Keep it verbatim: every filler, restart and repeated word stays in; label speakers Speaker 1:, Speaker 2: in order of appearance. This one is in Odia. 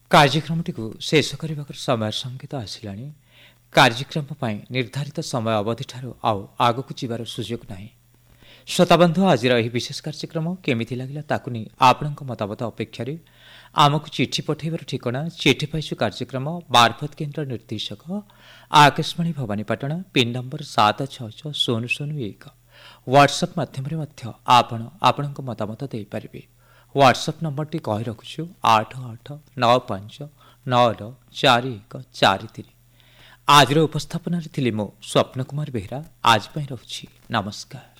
Speaker 1: କାର୍ଯ୍ୟକ୍ରମଟିକୁ ଶେଷ କରିବାକୁ ସମୟ ସଙ୍ଗୀତ ଆସିଲାଣି। କାର୍ଯ୍ୟକ୍ରମ ପାଇଁ ନିର୍ଦ୍ଧାରିତ ସମୟ ଅବଧିଠାରୁ ଆଉ ଆଗକୁ ଯିବାର ସୁଯୋଗ ନାହିଁ। ଶ୍ରୋତାବନ୍ଧୁ, ଆଜିର ଏହି ବିଶେଷ କାର୍ଯ୍ୟକ୍ରମ କେମିତି ଲାଗିଲା ତାକୁ ନେଇ ଆପଣଙ୍କ ମତାମତ ଅପେକ୍ଷାରେ ଆମକୁ ଚିଠି ପଠାଇବାର ଠିକଣା ଚିଠି ପାଇଛୁ କାର୍ଯ୍ୟକ୍ରମ ମାରଫତ କେନ୍ଦ୍ର ନିର୍ଦ୍ଦେଶକ ଆକାଶବାଣୀ ଭବାନୀପାଟଣା, ପିନ୍ ନମ୍ବର ସାତ ଛଅ ଛଅ ଶୂନ ଶୂନ ଏକ। ହ୍ୱାଟ୍ସଆପ୍ ମାଧ୍ୟମରେ ମଧ୍ୟ ଆପଣ ଆପଣଙ୍କ ମତାମତ ଦେଇପାରିବେ। ହ୍ୱାଟ୍ସଆପ୍ ନମ୍ବରଟି କହି ରଖୁଛୁ ଆଠ ଆଠ ନଅ ପାଞ୍ଚ ନଅ ନଅ ଚାରି ଏକ ଚାରି ତିନି। ଆଜିର ଉପସ୍ଥାପନାରେ ଥିଲି ମୁଁ ସ୍ୱପ୍ନ କୁମାର ବେହେରା। ଆଜି ପାଇଁ ରହୁଛି ନମସ୍କାର।